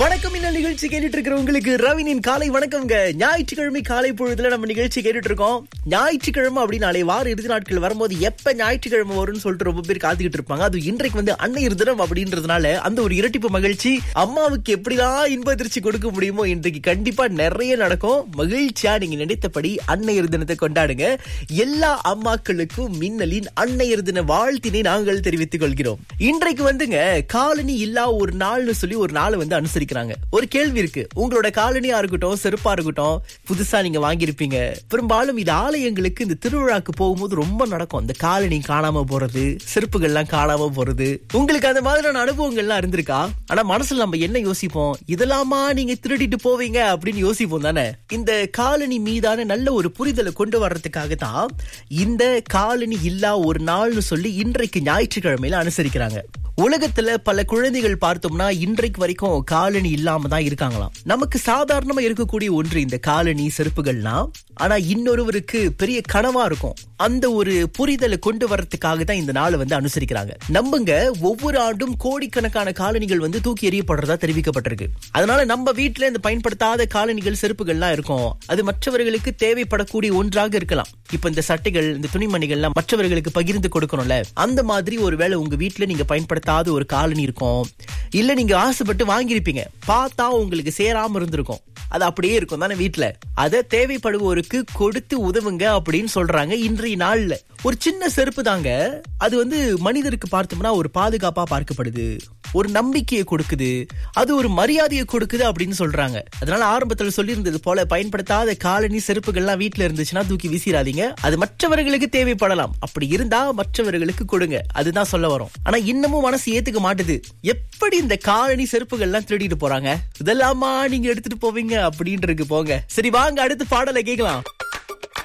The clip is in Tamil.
வணக்கம். இந்த நிகழ்ச்சி கேட்டுட்டு இருக்கிற உங்களுக்கு ரவினின் காலை வணக்கம்ங்க. ஞாயிற்றுக்கிழமை காலை பொழுதுல நம்ம நிகழ்ச்சி கேட்டுட்டு இருக்கோம். ஞாயிற்றுக்கிழமை அப்படின்னாலே வார இறுதி நாட்கள் வரும்போது எப்ப ஞாயிற்றுக்கிழமை வரும்னு சொல்லிட்டு ரொம்ப பேர் காத்துக்கிட்டு இருப்பாங்க. அது இன்றைக்கு அன்னையர் தினம் அப்படின்றதுனால அந்த ஒரு இரட்டிப்பு மகிழ்ச்சி. அம்மாவுக்கு எப்படிலாம் இன்ப அதிர்ச்சி கொடுக்க முடியுமோ இன்றைக்கு கண்டிப்பா நிறைய நடக்கும். மகிழ்ச்சியா நீங்க நினைத்தபடி அன்னையர் தினத்தை கொண்டாடுங்க. எல்லா அம்மாக்களுக்கும் மின்னலின் அன்னையர் தின வாழ்த்தினை நாங்கள் தெரிவித்துக் கொள்கிறோம். இன்றைக்கு காலனி இல்லா ஒரு நாள்னு சொல்லி ஒரு நாள் அனுசரிக்கிறாங்க. ஒரு கேள்வி இருக்கு, உங்களோட காலனியா இருக்கட்டும் செருப்பா இருக்கட்டும் புதுசா நீங்க வாங்கியிருப்பீங்க. பெரும்பாலும் இது ஆலயங்களுக்கு இந்த திருவிழாக்கு போகும்போது ரொம்ப நடக்கும். இந்த காலனி காணாம போறது, செருப்புகள்லாம் காணாம போறது. உங்களுக்கு அந்த மாதிரியான அனுபவங்கள்லாம் இருந்திருக்கா? ஆனா மனசுல நம்ம என்ன யோசிப்போம், இதெல்லாமா நீங்க திருடிட்டு போவீங்க அப்படின்னு யோசிப்போம் தானே. இந்த காலனி மீதான நல்ல ஒரு புரிதலை கொண்டு வர்றதுக்காக தான் இந்த காலனி இல்லா ஒரு நாள்னு சொல்லி இன்றைக்கு ஞாயிற்றுக்கிழமையில அனுசரிக்கிறாங்க. உலகத்துல பல குழந்தைகள் பார்த்தோம்னா இன்றைக்கு வரைக்கும் காலனி இல்லாம தான் இருக்காங்களாம். நமக்கு சாதாரணமா இருக்கக்கூடிய ஒன்று இந்த காலனி செருப்புகள்லாம். ஆனா இன்னொருவருக்கு பெரிய கனவா இருக்கும். அந்த ஒரு புரிதலை கொண்டு வரதுக்காக தான் இந்த நாளை அனுசரிக்கிறாங்க. நம்புங்க, ஒவ்வொரு ஆண்டும் கோடிக்கணக்கான காலனிகள் தூக்கி எறியப்படுறதா தெரிவிக்கப்பட்டிருக்கு. அதனால நம்ம வீட்டுல இந்த பயன்படுத்தாத காலனிகள் செருப்புகள்லாம் இருக்கும். அது மற்றவர்களுக்கு தேவைப்படக்கூடிய ஒன்றாக இருக்கலாம். இப்ப இந்த சட்டைகள், இந்த துணிமணிகள்லாம் மற்றவர்களுக்கு பகிர்ந்து கொடுக்கணும்ல. அந்த மாதிரி ஒருவேளை உங்க வீட்டுல நீங்க பயன்படுத்தாத ஒரு காலனி இருக்கும், இல்ல நீங்க ஆசைப்பட்டு வாங்கியிருப்பீங்க, பார்த்தா உங்களுக்கு சேராம இருந்திருக்கும், அது அப்படியே இருக்கும் தானே வீட்டுல. அதை தேவைப்படுவோருக்கு கொடுத்து உதவுங்க அப்படின்னு சொல்றாங்க. இன்றைய நாள்ல ஒரு சின்ன செருப்பு தாங்க, அது மனிதருக்கு பார்த்தோம்னா ஒரு பாதுகாப்பா பார்க்கப்படுது, ஒரு நம்பிக்கையை கொடுக்குது, அது ஒரு மரியாதையை கொடுக்குது அப்படின்னு சொல்றாங்க. அதனால ஆரம்பத்துல சொல்லி இருந்தது போல பயன்படுத்தாத காலனி செருப்புகள்லாம் வீட்டுல இருந்துச்சுன்னா தூக்கி வீசிடாதீங்க. அது மற்றவர்களுக்கு தேவைப்படலாம். அப்படி இருந்தா மற்றவர்களுக்கு கொடுங்க, அதுதான் சொல்ல வரோம். ஆனா இன்னமும் மனசு ஏத்துக்க மாட்டுது. எப்படி இந்த காலனி செருப்புகள்லாம் திருடிட்டு போறாங்க, இதெல்லாமா நீங்க எடுத்துட்டு போவீங்க அப்படின்ட்டு இருக்கு. போங்க, சரி வாங்க அடுத்த பாடலை கேட்கலாம்.